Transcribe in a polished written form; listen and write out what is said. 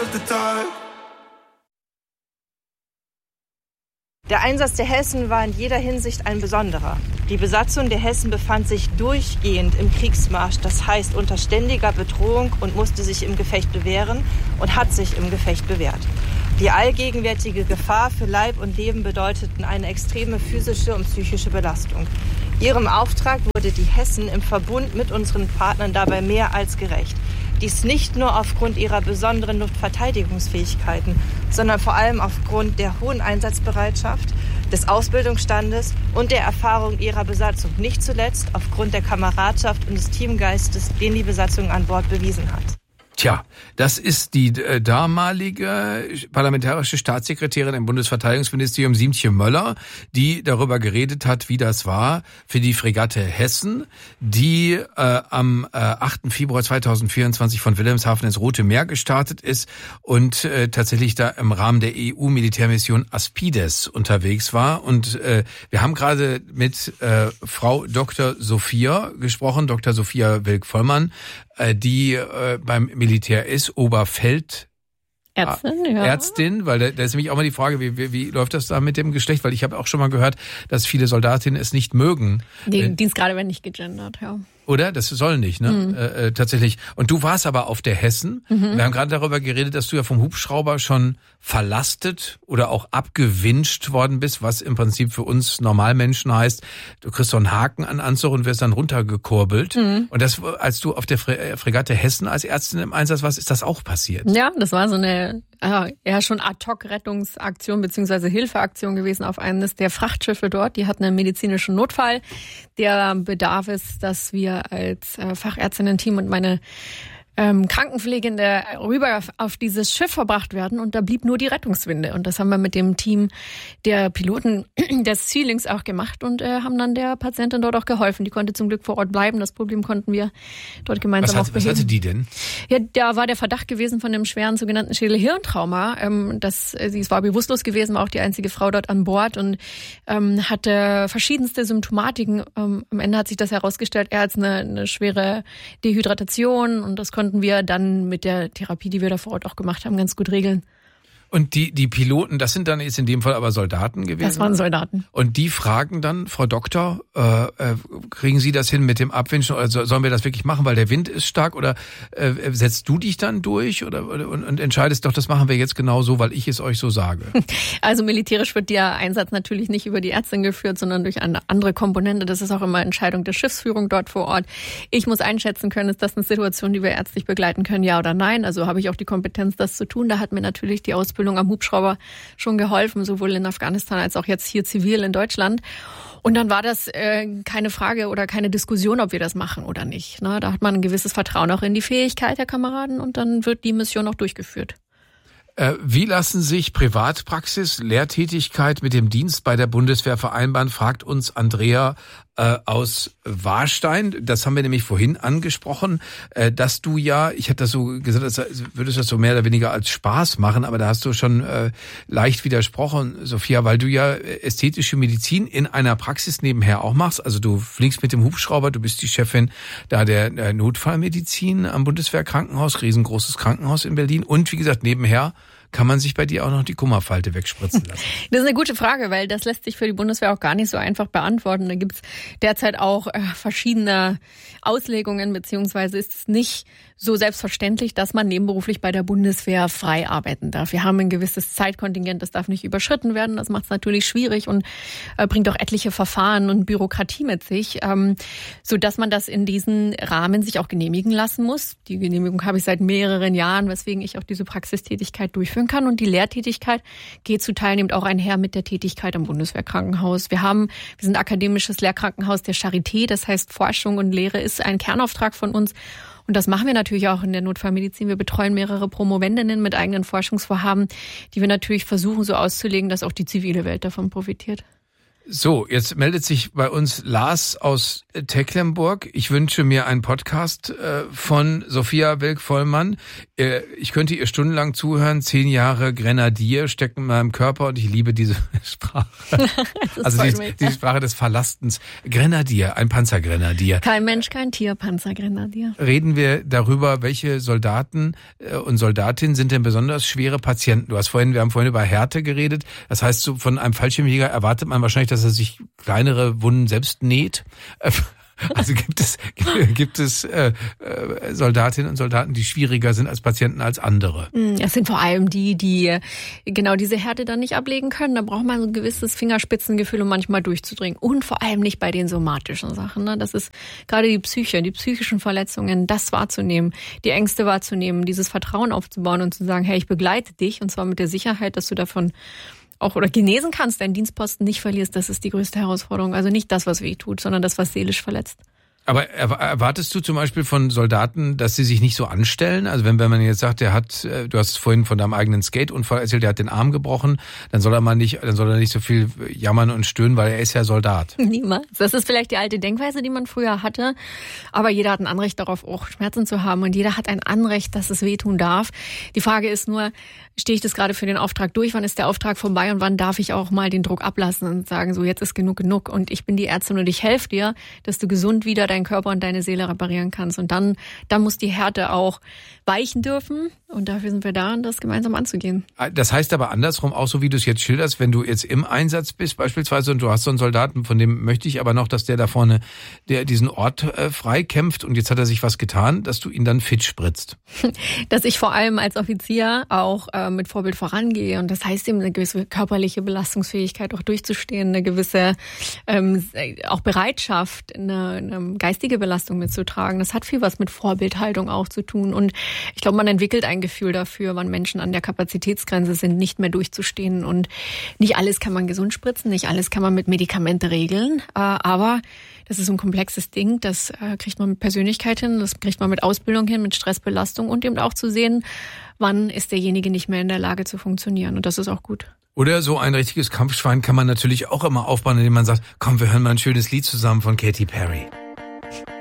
of the dark. Der Einsatz der Hessen war in jeder Hinsicht ein besonderer. Die Besatzung der Hessen befand sich durchgehend im Kriegsmarsch, das heißt unter ständiger Bedrohung und musste sich im Gefecht bewähren und hat sich im Gefecht bewährt. Die allgegenwärtige Gefahr für Leib und Leben bedeuteten eine extreme physische und psychische Belastung. Ihrem Auftrag wurde die Hessen im Verbund mit unseren Partnern dabei mehr als gerecht. Dies nicht nur aufgrund ihrer besonderen Luftverteidigungsfähigkeiten, sondern vor allem aufgrund der hohen Einsatzbereitschaft, des Ausbildungsstandes und der Erfahrung ihrer Besatzung. Nicht zuletzt aufgrund der Kameradschaft und des Teamgeistes, den die Besatzung an Bord bewiesen hat. Tja, das ist die damalige parlamentarische Staatssekretärin im Bundesverteidigungsministerium, Siemtje Möller, die darüber geredet hat, wie das war für die Fregatte Hessen, die am 8. Februar 2024 von Wilhelmshaven ins Rote Meer gestartet ist und tatsächlich da im Rahmen der EU-Militärmission Aspides unterwegs war. Und wir haben gerade mit Frau Dr. Sophia gesprochen, Dr. Sophia Wilk-Vollmann, die beim Militär ist, Oberfeldärztin, ja. Ärztin, weil da ist nämlich auch mal die Frage, wie läuft das da mit dem Geschlecht? Weil ich habe auch schon mal gehört, dass viele Soldatinnen es nicht mögen. Den Dienstgrade werden nicht gegendert, ja. Oder? Das soll nicht, ne? Tatsächlich. Und du warst aber auf der Hessen. Wir haben gerade darüber geredet, dass du ja vom Hubschrauber schon verlastet oder auch abgewincht worden bist, was im Prinzip für uns Normalmenschen heißt, du kriegst so einen Haken an Anzug und wirst dann runtergekurbelt. Und das, als du auf der Fregatte Hessen als Ärztin im Einsatz warst, ist das auch passiert? Ja, das war so eine schon Ad-Hoc-Rettungsaktion bzw. Hilfeaktion gewesen auf eines der Frachtschiffe dort. Die hatten einen medizinischen Notfall. Der bedarf es, dass wir als Fachärztinnen-Team und meine Krankenpflegende rüber auf dieses Schiff verbracht werden und da blieb nur die Rettungswinde. Und das haben wir mit dem Team der Piloten des Sealings auch gemacht und haben dann der Patientin dort auch geholfen. Die konnte zum Glück vor Ort bleiben. Das Problem konnten wir dort gemeinsam auch beheben. Was hatte die denn? Ja, da war der Verdacht gewesen von einem schweren sogenannten Schädel-Hirntrauma. Sie war bewusstlos gewesen, war auch die einzige Frau dort an Bord und hatte verschiedenste Symptomatiken. Am Ende hat sich das herausgestellt, eher als eine schwere Dehydratation und das konnten wir dann mit der Therapie, die wir da vor Ort auch gemacht haben, ganz gut regeln. Und die Piloten, das sind dann jetzt in dem Fall aber Soldaten gewesen? Das waren Soldaten. Und die fragen dann, Frau Doktor, kriegen Sie das hin mit dem Abwinschen oder sollen wir das wirklich machen, weil der Wind ist stark oder setzt du dich dann durch und entscheidest doch, das machen wir jetzt genau so, weil ich es euch so sage? Also militärisch wird der Einsatz natürlich nicht über die Ärztin geführt, sondern durch eine andere Komponente. Das ist auch immer Entscheidung der Schiffsführung dort vor Ort. Ich muss einschätzen können, ist das eine Situation, die wir ärztlich begleiten können, ja oder nein? Also habe ich auch die Kompetenz, das zu tun. Da hat mir natürlich die Ausbildung am Hubschrauber schon geholfen, sowohl in Afghanistan als auch jetzt hier zivil in Deutschland. Und dann war das keine Frage oder keine Diskussion, ob wir das machen oder nicht. Da hat man ein gewisses Vertrauen auch in die Fähigkeit der Kameraden und dann wird die Mission auch durchgeführt. Wie lassen sich Privatpraxis, Lehrtätigkeit mit dem Dienst bei der Bundeswehr vereinbaren, fragt uns Andrea aus Warstein. Das haben wir nämlich vorhin angesprochen, dass du ja, ich hatte das so gesagt, als würdest du das so mehr oder weniger als Spaß machen, aber da hast du schon leicht widersprochen, Sophia, weil du ja ästhetische Medizin in einer Praxis nebenher auch machst. Also du fliegst mit dem Hubschrauber, du bist die Chefin da der Notfallmedizin am Bundeswehrkrankenhaus, riesengroßes Krankenhaus in Berlin und wie gesagt, nebenher kann man sich bei dir auch noch die Kummerfalte wegspritzen lassen? Das ist eine gute Frage, weil das lässt sich für die Bundeswehr auch gar nicht so einfach beantworten. Da gibt's derzeit auch verschiedene Auslegungen, beziehungsweise ist es nicht so selbstverständlich, dass man nebenberuflich bei der Bundeswehr frei arbeiten darf. Wir haben ein gewisses Zeitkontingent, das darf nicht überschritten werden. Das macht es natürlich schwierig und bringt auch etliche Verfahren und Bürokratie mit sich, so dass man das in diesen Rahmen sich auch genehmigen lassen muss. Die Genehmigung habe ich seit mehreren Jahren, weswegen ich auch diese Praxistätigkeit durchführen kann. Und die Lehrtätigkeit geht zu teilnehmend auch einher mit der Tätigkeit am Bundeswehrkrankenhaus. Wir sind akademisches Lehrkrankenhaus der Charité, das heißt Forschung und Lehre ist ein Kernauftrag von uns. Und das machen wir natürlich auch in der Notfallmedizin. Wir betreuen mehrere Promovendinnen mit eigenen Forschungsvorhaben, die wir natürlich versuchen so auszulegen, dass auch die zivile Welt davon profitiert. So, jetzt meldet sich bei uns Lars aus Tecklenburg. Ich wünsche mir einen Podcast von Sophia Wilk-Vollmann. Ich könnte ihr stundenlang zuhören. 10 Jahre Grenadier stecken in meinem Körper und ich liebe diese Sprache. Also die Sprache des Verlastens. Grenadier, ein Panzergrenadier. Kein Mensch, kein Tier, Panzergrenadier. Reden wir darüber, welche Soldaten und Soldatinnen sind denn besonders schwere Patienten? Wir haben vorhin über Härte geredet. Das heißt, so von einem Fallschirmjäger erwartet man wahrscheinlich, dass er sich kleinere Wunden selbst näht. Also gibt es Soldatinnen und Soldaten, die schwieriger sind als Patienten als andere? Es sind vor allem die genau diese Härte dann nicht ablegen können. Da braucht man so ein gewisses Fingerspitzengefühl, um manchmal durchzudringen. Und vor allem nicht bei den somatischen Sachen. Ne? Das ist gerade die Psyche, die psychischen Verletzungen, das wahrzunehmen, die Ängste wahrzunehmen, dieses Vertrauen aufzubauen und zu sagen, hey, ich begleite dich. Und zwar mit der Sicherheit, dass du davon auch oder genesen kannst, deinen Dienstposten nicht verlierst, das ist die größte Herausforderung. Also nicht das, was weh tut, sondern das, was seelisch verletzt. Aber erwartest du zum Beispiel von Soldaten, dass sie sich nicht so anstellen? Also wenn man jetzt sagt, du hast vorhin von deinem eigenen Skate-Unfall erzählt, der hat den Arm gebrochen, dann soll er nicht so viel jammern und stöhnen, weil er ist ja Soldat. Niemals. Das ist vielleicht die alte Denkweise, die man früher hatte. Aber jeder hat ein Anrecht darauf, auch Schmerzen zu haben. Und jeder hat ein Anrecht, dass es wehtun darf. Die Frage ist nur, stehe ich das gerade für den Auftrag durch? Wann ist der Auftrag vorbei? Und wann darf ich auch mal den Druck ablassen und sagen, so jetzt ist genug. Und ich bin die Ärztin und ich helfe dir, dass du gesund wieder deinen Körper und deine Seele reparieren kannst. Und dann muss die Härte auch weichen dürfen. Und dafür sind wir da, das gemeinsam anzugehen. Das heißt aber andersrum, auch so wie du es jetzt schilderst, wenn du jetzt im Einsatz bist beispielsweise und du hast so einen Soldaten, von dem möchte ich aber noch, dass der da vorne diesen Ort frei kämpft und jetzt hat er sich was getan, dass du ihn dann fit spritzt. Dass ich vor allem als Offizier auch mit Vorbild vorangehe. Und das heißt eben eine gewisse körperliche Belastungsfähigkeit auch durchzustehen, eine gewisse auch Bereitschaft, eine geistige Belastung mitzutragen. Das hat viel was mit Vorbildhaltung auch zu tun. Und ich glaube, man entwickelt ein Gefühl dafür, wann Menschen an der Kapazitätsgrenze sind, nicht mehr durchzustehen. Und nicht alles kann man gesund spritzen, nicht alles kann man mit Medikamente regeln. Aber das ist so ein komplexes Ding, das kriegt man mit Persönlichkeit hin, das kriegt man mit Ausbildung hin, mit Stressbelastung und eben auch zu sehen, wann ist derjenige nicht mehr in der Lage zu funktionieren. Und das ist auch gut. Oder so ein richtiges Kampfschwein kann man natürlich auch immer aufbauen, indem man sagt, komm, wir hören mal ein schönes Lied zusammen von Katy Perry.